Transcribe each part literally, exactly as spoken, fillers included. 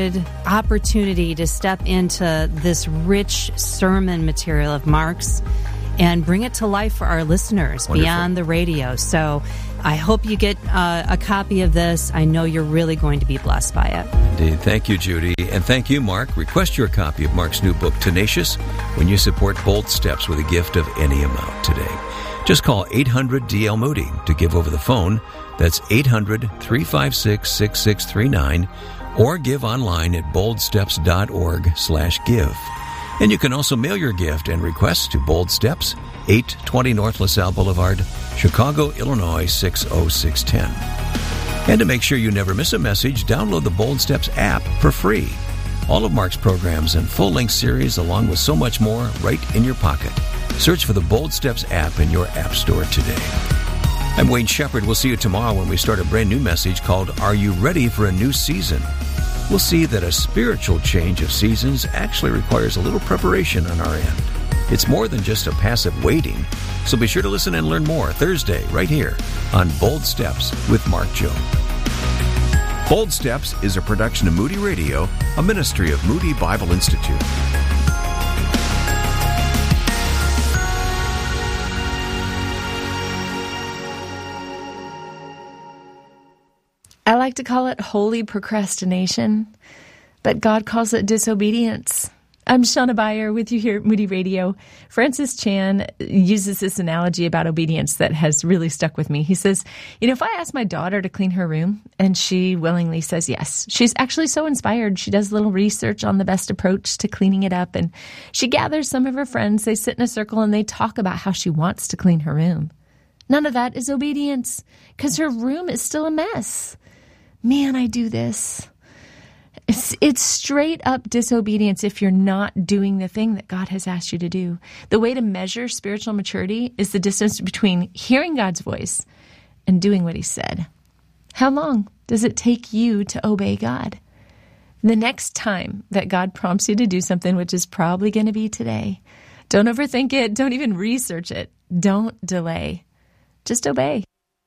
unexpected opportunity to step into this rich sermon material of Mark's and bring it to life for our listeners. Wonderful. Beyond the radio. So I hope you get uh, a copy of this. I know you're really going to be blessed by it. Indeed. Thank you, Judy. And thank you, Mark. Request your copy of Mark's new book, Tenacious, when you support Bold Steps with a gift of any amount today. Just call eight hundred D L Moody to give over the phone. That's eight hundred, three five six, six six three nine, or give online at boldsteps.org slash give. And you can also mail your gift and requests to Bold Steps, eight twenty North LaSalle Boulevard, Chicago, Illinois, six oh six one oh. And to make sure you never miss a message, download the Bold Steps app for free. All of Mark's programs and full-length series, along with so much more, right in your pocket. Search for the Bold Steps app in your app store today. I'm Wayne Shepherd. We'll see you tomorrow when we start a brand new message called Are You Ready for a New Season? We'll see that a spiritual change of seasons actually requires a little preparation on our end. It's more than just a passive waiting. So be sure to listen and learn more Thursday right here on Bold Steps with Mark Jobe. Bold Steps is a production of Moody Radio, a ministry of Moody Bible Institute. I like to call it holy procrastination, but God calls it disobedience. I'm Shauna Beyer with you here at Moody Radio. Francis Chan uses this analogy about obedience that has really stuck with me. He says, you know, if I ask my daughter to clean her room and she willingly says yes, she's actually so inspired. She does a little research on the best approach to cleaning it up, and she gathers some of her friends. They sit in a circle and they talk about how she wants to clean her room. None of that is obedience because her room is still a mess. Man, I do this. It's, it's straight up disobedience if you're not doing the thing that God has asked you to do. The way to measure spiritual maturity is the distance between hearing God's voice and doing what he said. How long does it take you to obey God? The next time that God prompts you to do something, which is probably going to be today, don't overthink it. Don't even research it. Don't delay. Just obey.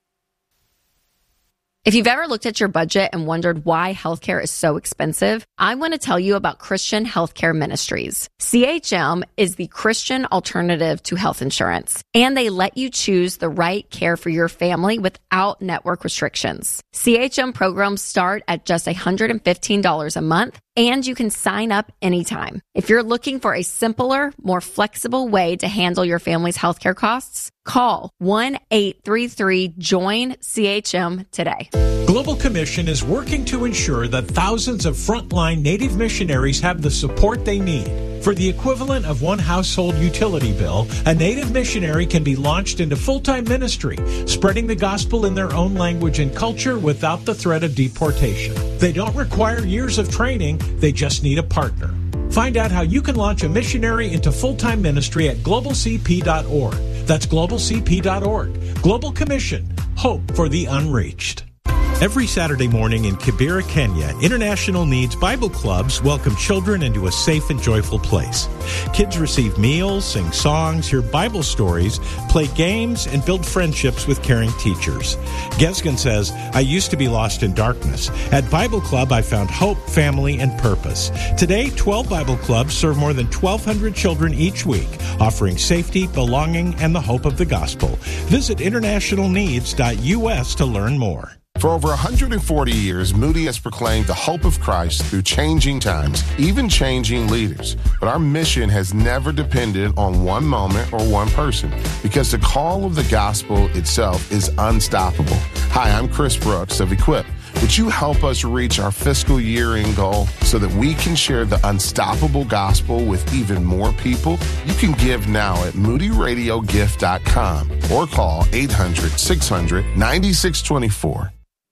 If you've ever looked at your budget and wondered why healthcare is so expensive, I want to tell you about Christian Healthcare Ministries. C H M is the Christian alternative to health insurance, and they let you choose the right care for your family without network restrictions. C H M programs start at just one hundred fifteen dollars a month, and you can sign up anytime. If you're looking for a simpler, more flexible way to handle your family's healthcare costs, call one eight three three join C H M today. Global Commission is working to ensure that thousands of frontline Native missionaries have the support they need. For the equivalent of one household utility bill, a Native missionary can be launched into full-time ministry, spreading the gospel in their own language and culture without the threat of deportation. They don't require years of training, they just need a partner. Find out how you can launch a missionary into full-time ministry at global c p dot org. That's global c p dot org. Global Commission. Hope for the unreached. Every Saturday morning in Kibera, Kenya, International Needs Bible Clubs welcome children into a safe and joyful place. Kids receive meals, sing songs, hear Bible stories, play games, and build friendships with caring teachers. Gesgen says, I used to be lost in darkness. At Bible Club, I found hope, family, and purpose. Today, twelve Bible Clubs serve more than twelve hundred children each week, offering safety, belonging, and the hope of the gospel. Visit international needs dot u s to learn more. For over one hundred forty years, Moody has proclaimed the hope of Christ through changing times, even changing leaders. But our mission has never depended on one moment or one person, because the call of the gospel itself is unstoppable. Hi, I'm Chris Brooks of Equip. Would you help us reach our fiscal year-end goal so that we can share the unstoppable gospel with even more people? You can give now at moody radio gift dot com or call eight hundred, six hundred, nine six two four.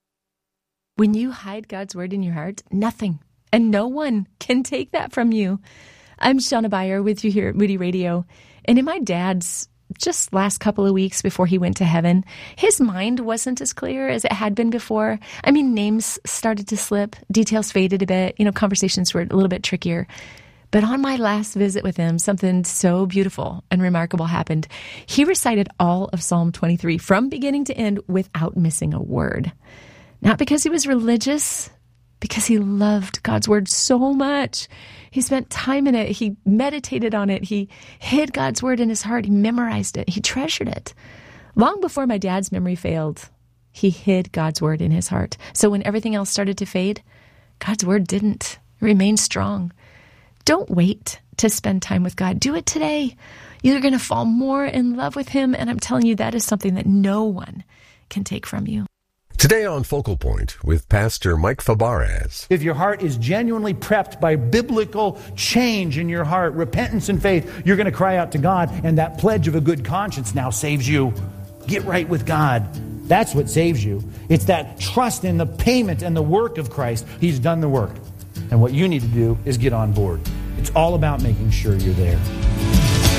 When you hide God's word in your heart, nothing and no one can take that from you. I'm Shauna Beyer with you here at Moody Radio. And in my dad's just last couple of weeks before he went to heaven, his mind wasn't as clear as it had been before. I mean, names started to slip, details faded a bit, you know, conversations were a little bit trickier. But on my last visit with him, something so beautiful and remarkable happened. He recited all of Psalm twenty-three from beginning to end without missing a word. Not because he was religious, because he loved God's word so much. He spent time in it. He meditated on it. He hid God's word in his heart. He memorized it. He treasured it. Long before my dad's memory failed, he hid God's word in his heart. So when everything else started to fade, God's word didn't. It remained strong. Don't wait to spend time with God. Do it today. You're going to fall more in love with him, and I'm telling you, that is something that no one can take from you. Today on Focal Point with Pastor Mike Fabarez. If your heart is genuinely prepped by biblical change in your heart, repentance and faith, you're going to cry out to God, and that pledge of a good conscience now saves you. Get right with God. That's what saves you. It's that trust in the payment and the work of Christ. He's done the work. And what you need to do is get on board. It's all about making sure you're there.